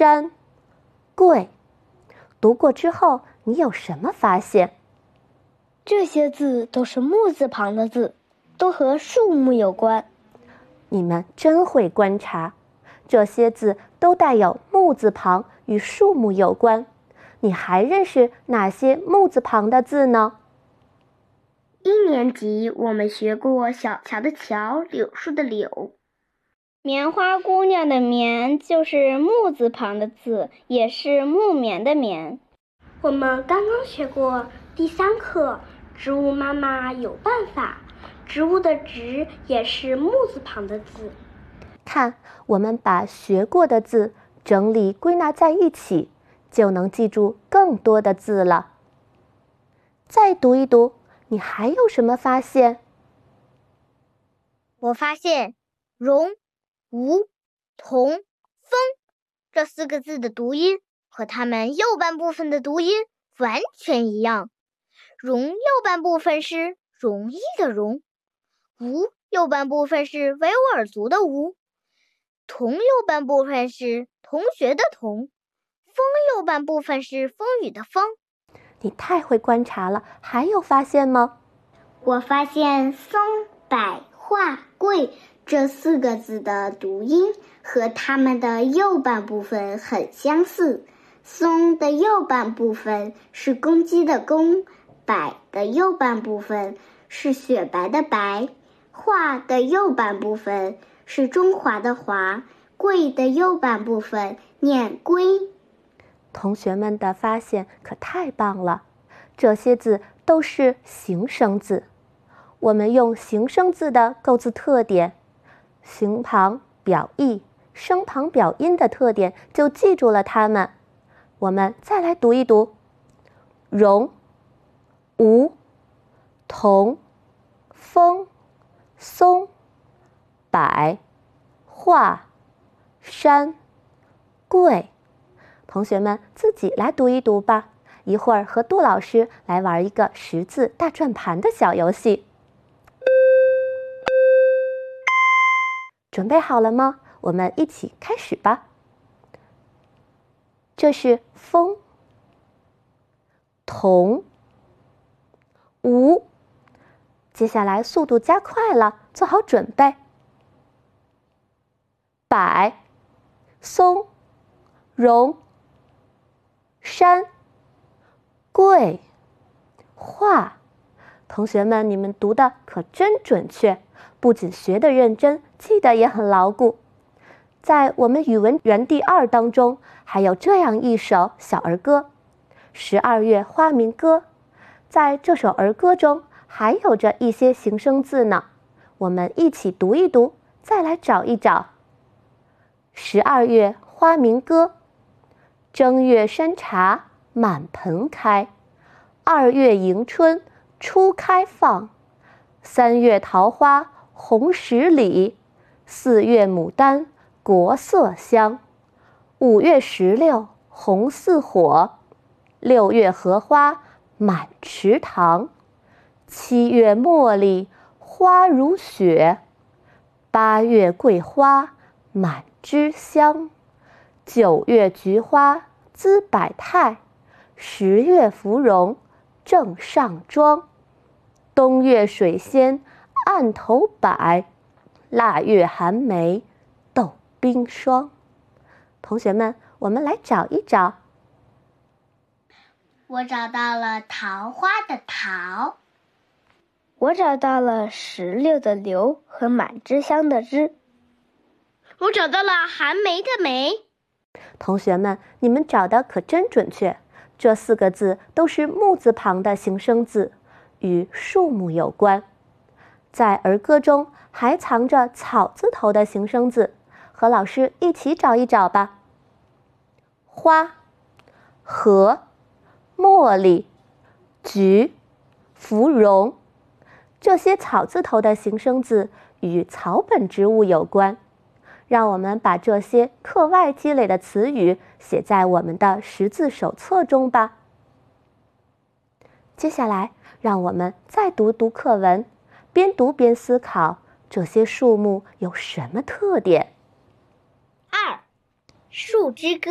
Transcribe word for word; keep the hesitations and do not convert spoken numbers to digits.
山、桂。读过之后，你有什么发现？ 这些字都是木字旁的字，都和树木有关。 你们真会观察，这些字都带有木字旁，与树木有关。你还认识哪些木字旁的字呢？ 一年级我们学过小桥的桥，柳树的柳。 棉花姑娘的棉就是木字旁的字，也是木棉的棉。 我们刚刚学过第三课，植物妈妈有办法。植物的植也是木字旁的字。 看，我们把学过的字整理归纳在一起，就能记住更多的字了。再读一读，你还有什么发现？ 我发现荣、吴、同、风这四个字的读音和它们右半部分的读音完全一样。荣右半部分是容易的容，吴右半部分是维吾尔族的吴，同右半部分是同学的同，风右半部分是风雨的风。 你太会观察了，还有发现吗？ 我发现松、柏、画、桂这四个字的读音和它们的右半部分很相似。松的右半部分是公鸡的公，柏的右半部分是雪白的白，画的右半部分是中华的华，桂的右半部分念归。 同学们的发现可太棒了，这些字都是形声字。我们用形声字的构字特点，形旁表意，声旁表音的特点，就记住了它们。我们再来读一读：荣、吴、同、风、松、柏、画、山、桂。同学们自己来读一读吧，一会儿和杜老师来玩一个识字大转盘的小游戏。准备好了吗？我们一起开始吧。这是风、同、吴，接下来速度加快了，做好准备。柏、松、荣、山、桂、画。同学们，你们读的可真准确，不仅学得认真，记得也很牢固。在我们语文园地二当中，还有这样一首小儿歌《十二月花明歌》。在这首儿歌中，还有着一些形声字呢，我们一起读一读，再来找一找。十二月花明歌，正月山茶满盆开，二月迎春初开放，三月桃花红十里，四月牡丹国色香，五月石榴红似火，六月荷花满池塘，七月茉莉花如雪，八月桂花满枝香，九月菊花姿百态，十月芙蓉正上妆，冬月水仙案头摆，腊月寒梅斗冰霜。同学们，我们来找一找。 我找到了桃花的桃。 我找到了石榴的榴和满枝香的枝。 我找到了寒梅的梅。 同学们，你们找的可真准确，这四个字都是木字旁的形声字，与树木有关。在儿歌中还藏着草字头的形声字，和老师一起找一找吧。花、荷、茉莉、菊、芙蓉，这些草字头的形声字与草本植物有关。让我们把这些课外积累的词语写在我们的识字手册中吧。接下来，让我们再读读课文，边读边思考这些树木有什么特点。 二，树之歌。